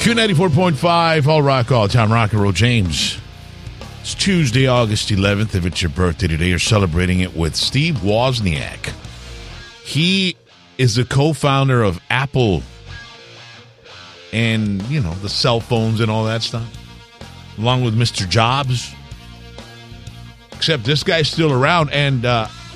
Q94.5, All Rock, All Time Rock and Roll. James, it's Tuesday, August 11th. If it's your birthday today, you're celebrating it with Steve Wozniak. He is the co-founder of Apple and, you know, the cell phones and all that stuff, along with Mr. Jobs. Except this guy's still around, and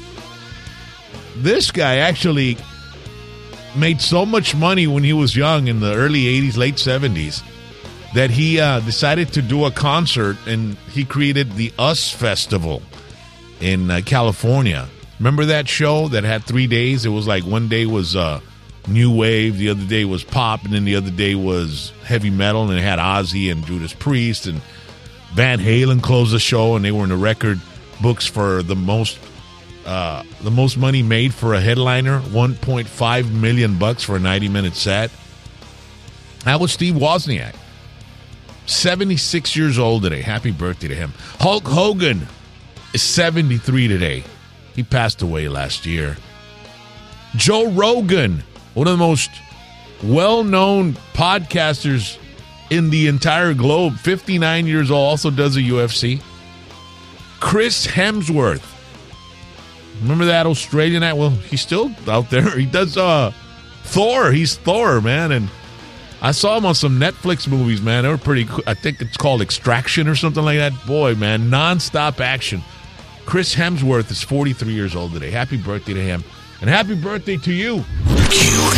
this guy actually made so much money when he was young in the early 80s, late 70s, that he decided to do a concert, and he created the US Festival in California. Remember that show that had 3 days? It was like one day was new wave, the other day was pop, and then the other day was heavy metal, and it had Ozzy and Judas Priest, and Van Halen closed the show, and they were in the record books for the most money made for a headliner, $1.5 million for a 90-minute set. That was Steve Wozniak, 76 years old today. Happy birthday to him. Hulk Hogan is 73 today. He passed away last year. Joe Rogan, one of the most well-known podcasters in the entire globe, 59 years old, also does a UFC. Chris Hemsworth. Remember that Australian act? Well, he's still out there. He does Thor. He's Thor, man. And I saw him on some Netflix movies, man. They were pretty cool. I think it's called Extraction or something like that. Boy, man, nonstop action. Chris Hemsworth is 43 years old today. Happy birthday to him. And happy birthday to you.